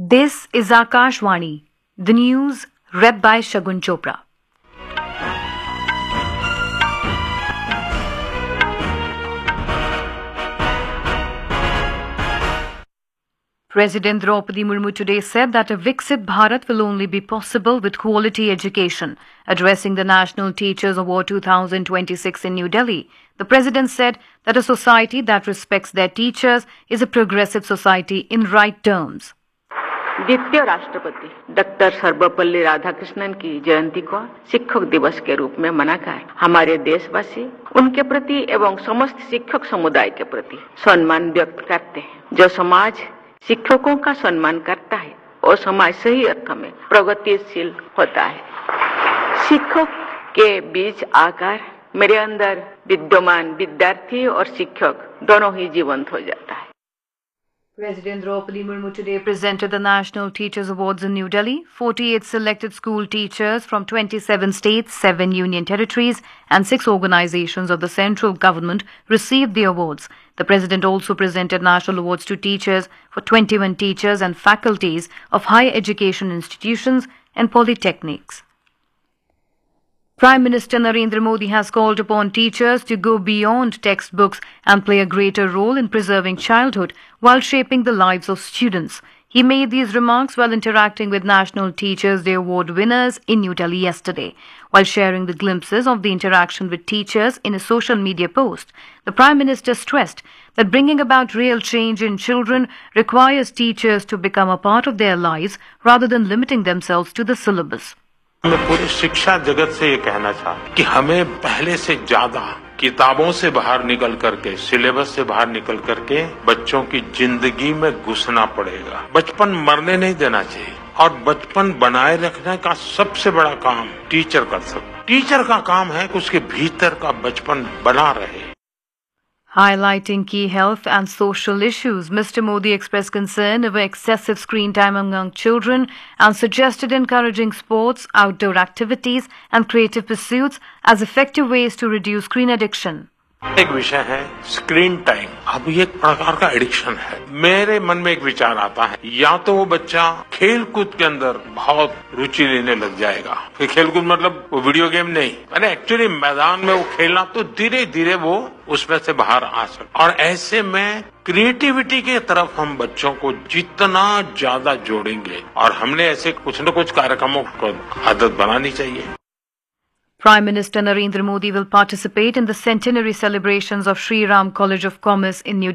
This is Akashvani, the news read by Shagun Chopra. President Draupadi Murmu today said that a Viksit Bharat will only be possible with quality education. Addressing the National Teachers Award 2026 in New Delhi, the President said that a society that respects their teachers is a progressive society in right terms. द्वितीय राष्ट्रपति doctor Sarvepalli Radhakrishnan की जयंती को शिक्षक दिवस के रूप में मनाकर हमारे देशवासी उनके प्रति एवं समस्त शिक्षक समुदाय के प्रति सम्मान व्यक्त करते हैं। जो समाज शिक्षकों का सम्मान करता है वो समाज सही अर्थ में प्रगतिशील होता है। शिक्षक के बीच आकर मेरे अंदर विद्यमान विद्यार्थी और शिक्षक दोनों ही जीवंत हो जाता है। President Draupadi Murmu today presented the National Teachers Awards in New Delhi. 48 selected school teachers from 27 states, 7 union territories and 6 organizations of the central government received the awards. The President also presented national awards to teachers for 21 teachers and faculties of higher education institutions and polytechnics. Prime Minister Narendra Modi has called upon teachers to go beyond textbooks and play a greater role in preserving childhood while shaping the lives of students. He made these remarks while interacting with National Teachers' Day Award winners in New Delhi yesterday. While sharing the glimpses of the interaction with teachers in a social media post, the Prime Minister stressed that bringing about real change in children requires teachers to become a part of their lives rather than limiting themselves to the syllabus. मैं पूरे शिक्षा जगत से ये कहना चाहता कि हमें पहले से ज्यादा किताबों से बाहर निकल करके, सिलेबस से बाहर निकल करके बच्चों की जिंदगी में घुसना पड़ेगा। बचपन मरने नहीं देना चाहिए और बचपन बनाए रखने का सबसे बड़ा काम टीचर कर सकता। टीचर का काम है कि उसके भीतर का बचपन बना रहे। Highlighting key health and social issues, Mr. Modi expressed concern over excessive screen time among children and suggested encouraging sports, outdoor activities and creative pursuits as effective ways to reduce screen addiction. एक विषय है screen time. अब ये एक प्रकार का addiction है। मेरे मन में एक विचार आता है, या तो वो बच्चा खेल कूद के अंदर बहुत रुचि लेने लग जाएगा। फिर खेल कूद मतलब वो वीडियो गेम नहीं, मैंने एक्चुअली मैदान में वो खेलना, तो धीरे धीरे वो उसमें से बाहर आ सकता। और ऐसे में क्रिएटिविटी के तरफ हम बच्चों को जितना ज्यादा जोड़ेंगे, और हमने ऐसे कुछ न कुछ कार्यक्रमों को आदत बनानी चाहिए। Prime Minister Narendra Modi will participate in the centenary celebrations of Shri Ram College of Commerce in New Delhi.